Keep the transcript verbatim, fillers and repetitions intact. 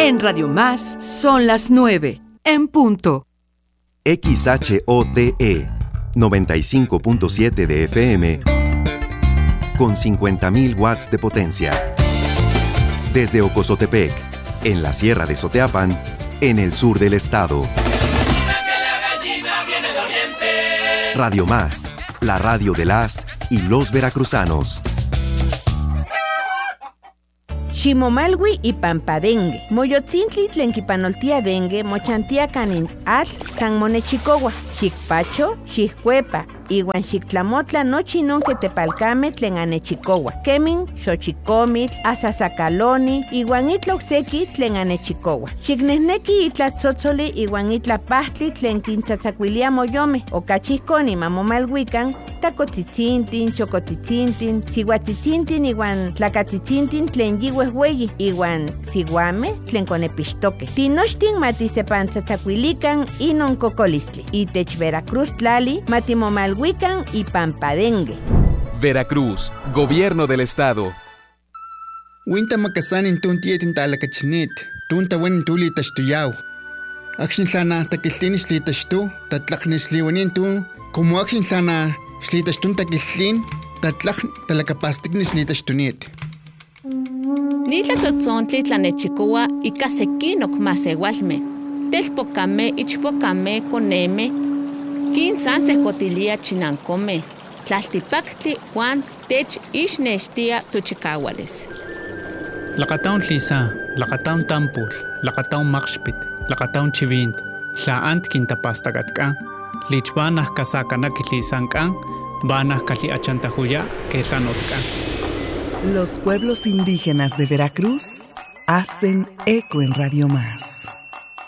En Radio Más son las nueve, en punto. X H O T E, noventa y cinco punto siete de F M, con cincuenta mil watts de potencia. Desde Ocozotepec, en la Sierra de Soteapan, en el sur del estado. Radio Más, la radio de las y los veracruzanos. Ximomalwi y Pampadengue. Moyotzintli tlen kipanoltia dengue mochantia kanin atl san monechicowa. Xicpacho, xiccuepa, iwan xictlamotla nochi non que tepalcame tlen anechicowa. Kemin, xochicomitl, asasacaloni, iwan itla ocseki tlen anechicowa. Xicnehneki itla tzotzoli iwan itla pahtli tlen kintzatzacuilia moyome. Okachihkoni mamomalhuican, tacotitzintin, chocotitzintin, sihuatitzintin iwan tlacatitzintin tlen yihuehueyi, iwan sihuame tlen conepixtoque. Tinochtin matisepantzatzacuilican inon cocolistli. Itech Veracruz tlali, matimomalhuican y Pampadengue. Veracruz, Gobierno del Estado. Winta makasanin tuntietin talakachinit, tunta wen tuli tashtuyaw. Akshin sana takislin shlitashtu, tatlaknishliwanin tu, como akshin sana slitashtun takislin, tatlak talakapastikni slitashtunit. Nitla totzontli tlanechikowa ika sekinok masewalme. Telpocame, ichpocame, coneme, quinzan secotilia chinancome, tlaltipactli, Juan, tech, ishneshtia, tuchicahuales. Lacataun Lisa, Lacataun Tampur, Lacataun Maxpit, Lacataun Chivint, Tlaant Quintapastagatka, Lichbanah Casacanakilisankan, Banah Cali Achantajuya, Quetlanotka. Los pueblos indígenas de Veracruz hacen eco en Radio Más.